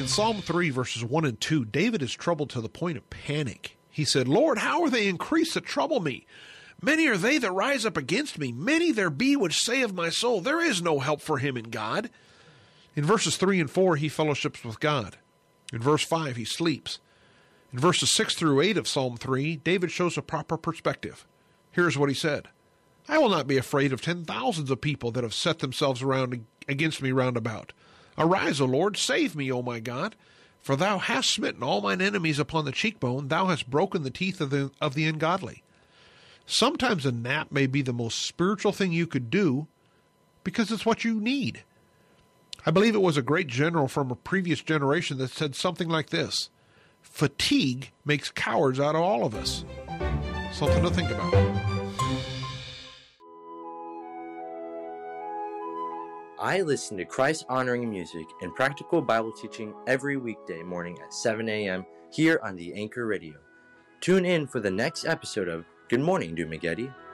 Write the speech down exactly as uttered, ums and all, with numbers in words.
In Psalm three, verses one and two, David is troubled to the point of panic. He said, Lord, how are they increased that trouble me? Many are they that rise up against me. Many there be which say of my soul, there is no help for him in God. In verses three and four, he fellowships with God. In verse five, he sleeps. In verses six through eight of Psalm three, David shows a proper perspective. Here's what he said. I will not be afraid of ten thousands of people that have set themselves around against me round about. Arise, O Lord, save me, O my God. For thou hast smitten all mine enemies upon the cheekbone. Thou hast broken the teeth of the, of the ungodly. Sometimes a nap may be the most spiritual thing you could do because it's what you need. I believe it was a great general from a previous generation that said something like this. Fatigue makes cowards out of all of us. Something to think about. I listen to Christ-honoring music and practical Bible teaching every weekday morning at seven a.m. here on the Anchor Radio. Tune in for the next episode of Good Morning, Dumageddon.